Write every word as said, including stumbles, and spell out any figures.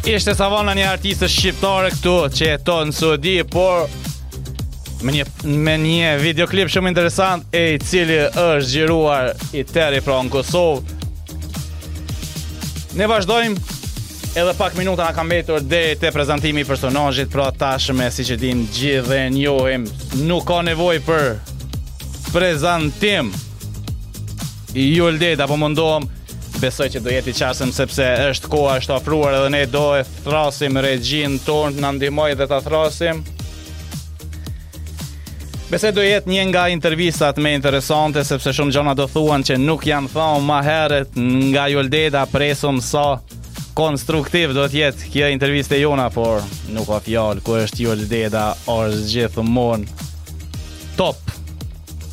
Ishte Savana një artiste shqiptare këtu që jeton në Saudi, por me një, me një videoklip shumë interesant e i cili është xhiruar i teri pra në Kosovë. Ne vazhdojmë, edhe pak minuta na ka mbetur deri te prezantimi i personazhit, pra tashmë siç e dim gjithë dhe njohim, nuk ka nevojë për prezantim. Jul Deda, po mundohem, besoj që do jeti qasëm sepse është koha është afruar edhe ne do e thrasim regjin tonë të na ndihmoj dhe ta thrasim. Besoj do jetë një nga intervistat më interesante sepse shumë gjëra do thuan që nuk janë thënë më herët nga Jul Deda, presum sa konstruktiv do të jetë kjo intervistë jona, por nuk ka fjalë, ku është Jul Deda është gjithmonë top.